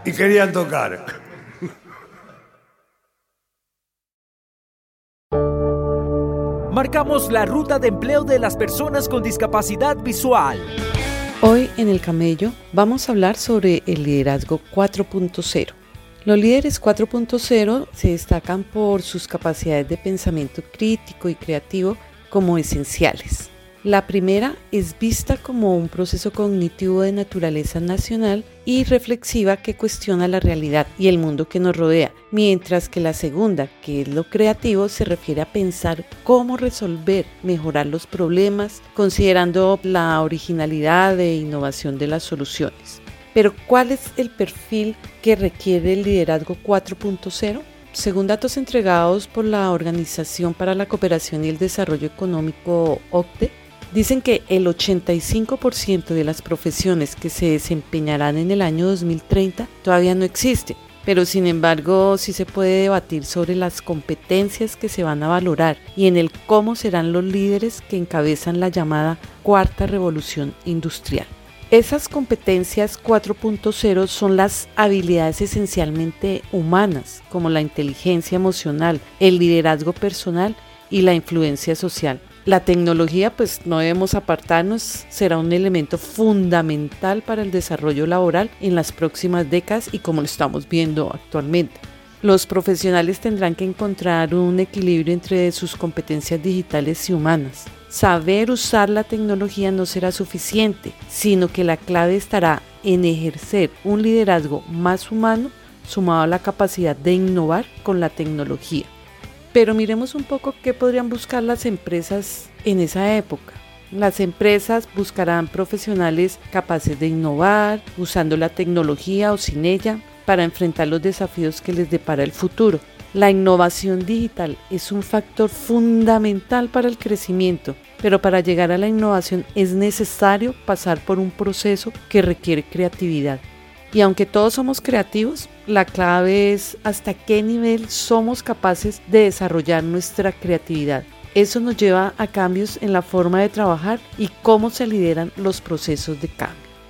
y querían tocar. Marcamos la ruta de empleo de las personas con discapacidad visual. Hoy en El Camello vamos a hablar sobre el liderazgo 4.0. Los líderes 4.0 se destacan por sus capacidades de pensamiento crítico y creativo como esenciales. La primera es vista como un proceso cognitivo de naturaleza nacional y reflexiva que cuestiona la realidad y el mundo que nos rodea, mientras que la segunda, que es lo creativo, se refiere a pensar cómo resolver, mejorar los problemas, considerando la originalidad e innovación de las soluciones. Pero, ¿cuál es el perfil que requiere el liderazgo 4.0? Según datos entregados por la Organización para la Cooperación y el Desarrollo Económico, OCDE, dicen que el 85% de las profesiones que se desempeñarán en el año 2030 todavía no existen, pero sin embargo sí se puede debatir sobre las competencias que se van a valorar y en el cómo serán los líderes que encabezan la llamada cuarta revolución industrial. Esas competencias 4.0 son las habilidades esencialmente humanas, como la inteligencia emocional, el liderazgo personal y la influencia social. La tecnología, pues no debemos apartarnos, será un elemento fundamental para el desarrollo laboral en las próximas décadas y como lo estamos viendo actualmente. Los profesionales tendrán que encontrar un equilibrio entre sus competencias digitales y humanas. Saber usar la tecnología no será suficiente, sino que la clave estará en ejercer un liderazgo más humano sumado a la capacidad de innovar con la tecnología. Pero miremos un poco qué podrían buscar las empresas en esa época. Las empresas buscarán profesionales capaces de innovar, usando la tecnología o sin ella, para enfrentar los desafíos que les depara el futuro. La innovación digital es un factor fundamental para el crecimiento, pero para llegar a la innovación es necesario pasar por un proceso que requiere creatividad. Y aunque todos somos creativos, la clave es hasta qué nivel somos capaces de desarrollar nuestra creatividad. Eso nos lleva a cambios en la forma de trabajar y cómo se lideran los procesos de cambio.